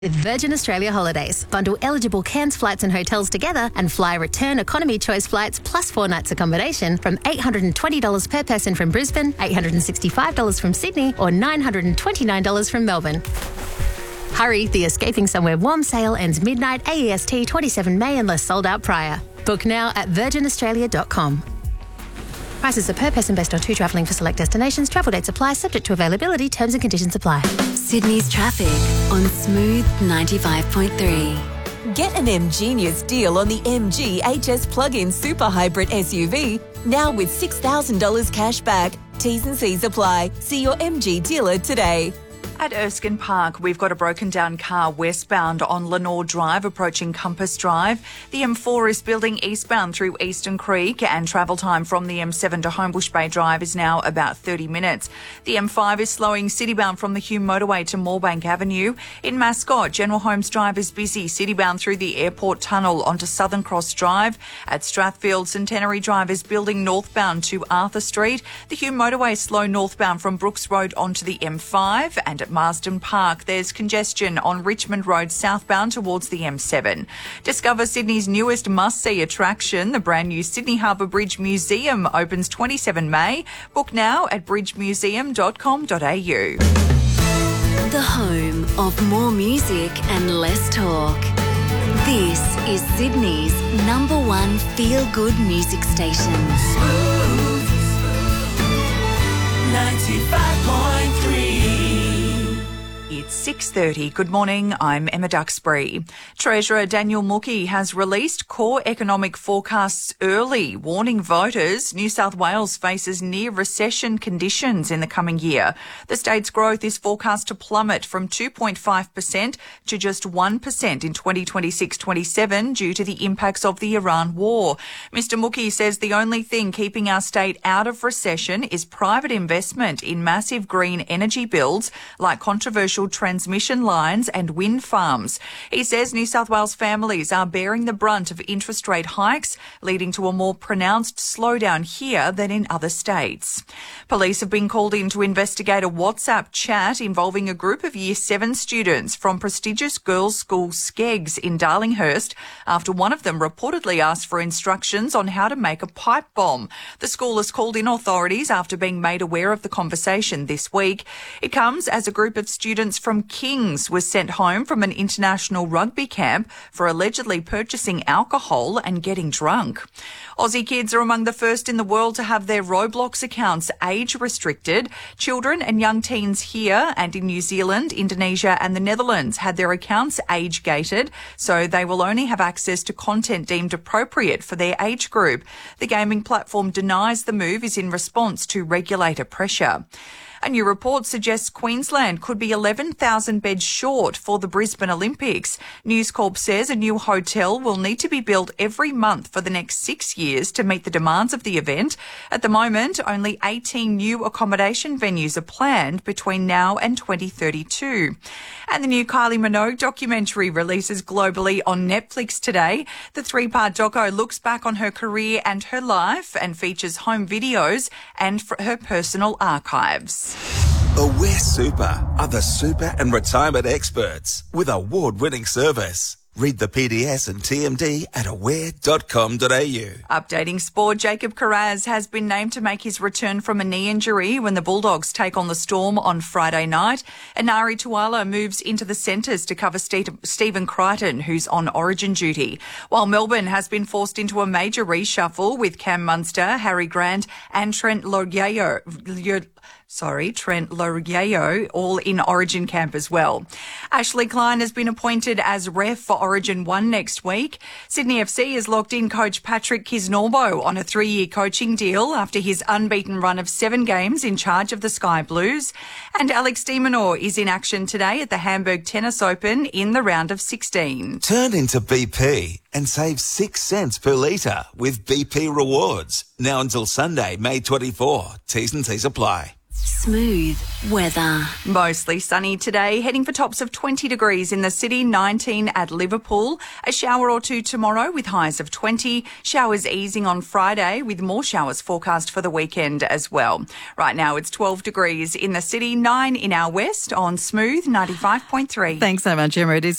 With Virgin Australia Holidays. Bundle eligible Cairns flights and hotels together and fly return economy choice flights plus 4 nights accommodation from $820 per person from Brisbane, $865 from Sydney or $929 from Melbourne. Hurry, the Escaping Somewhere Warm sale ends midnight AEST 27 May unless sold out prior. Book now at virginaustralia.com. Prices are per person based on 2 travelling for select destinations. Travel dates apply, subject to availability. Terms and conditions apply. Sydney's traffic on Smooth 95.3. Get an M-Genius deal on the MG HS plug-in super hybrid SUV, now with $6,000 cash back. T's and C's apply. See your MG dealer today. At Erskine Park, we've got a broken down car westbound on Lenore Drive approaching Compass Drive. The M4 is building eastbound through Eastern Creek and travel time from the M7 to Homebush Bay Drive is now about 30 minutes. The M5 is slowing citybound from the Hume Motorway to Moorebank Avenue. In Mascot, General Holmes Drive is busy citybound through the Airport Tunnel onto Southern Cross Drive. At Strathfield, Centenary Drive is building northbound to Arthur Street. The Hume Motorway is slow northbound from Brooks Road onto the M5, and at Marsden Park, there's congestion on Richmond Road southbound towards the M7. Discover Sydney's newest must-see attraction. The brand new Sydney Harbour Bridge Museum opens 27 May. Book now at bridgemuseum.com.au. The home of more music and less talk. This is Sydney's #1 feel-good music station. 95.3. It's 6:30. Good morning. I'm Emma Duxbury. Treasurer Daniel Mookhey has released core economic forecasts early, warning voters New South Wales faces near recession conditions in the coming year. The state's growth is forecast to plummet from 2.5% to just 1% in 2026-27 due to the impacts of the Iran war. Mr. Mookhey says the only thing keeping our state out of recession is private investment in massive green energy builds like controversial transmission lines and wind farms. He says New South Wales families are bearing the brunt of interest rate hikes, leading to a more pronounced slowdown here than in other states. Police have been called in to investigate a WhatsApp chat involving a group of Year 7 students from prestigious girls' school Skeggs in Darlinghurst after one of them reportedly asked for instructions on how to make a pipe bomb. The school has called in authorities after being made aware of the conversation this week. It comes as a group of students from Kings was sent home from an international rugby camp for allegedly purchasing alcohol and getting drunk. Aussie kids are among the first in the world to have their Roblox accounts age restricted. Children and young teens here and in New Zealand, Indonesia and the Netherlands had their accounts age gated, so they will only have access to content deemed appropriate for their age group. The gaming platform denies the move is in response to regulator pressure. A new report suggests Queensland could be 11,000 beds short for the Brisbane Olympics. News Corp says a new hotel will need to be built every month for the next 6 years to meet the demands of the event. At the moment, only 18 new accommodation venues are planned between now and 2032. And the new Kylie Minogue documentary releases globally on Netflix today. The 3-part doco looks back on her career and her life and features home videos and her personal archives. Aware Super are the super and retirement experts with award-winning service. Read the PDS and TMD at aware.com.au. Updating sport, Jacob Kiraz has been named to make his return from a knee injury when the Bulldogs take on the Storm on Friday night. Inari Tuala moves into the centres to cover Stephen Crichton, who's on Origin duty. While Melbourne has been forced into a major reshuffle with Cam Munster, Harry Grant and Trent Laryeo all in Origin camp as well. Ashley Klein has been appointed as ref for Origin 1 next week. Sydney FC has locked in coach Patrick Kisnorbo on a 3-year coaching deal after his unbeaten run of 7 games in charge of the Sky Blues. And Alex de Minaur is in action today at the Hamburg Tennis Open in the round of 16. Turn into BP and save 6 cents per litre with BP Rewards. Now until Sunday, May 24. T's and C's apply. Smooth weather. Mostly sunny today, heading for tops of 20 degrees in the city, 19 at Liverpool. A shower or two tomorrow with highs of 20. Showers easing on Friday with more showers forecast for the weekend as well. Right now it's 12 degrees in the city, 9 in our west on Smooth 95.3. Thanks so much, Emma. It is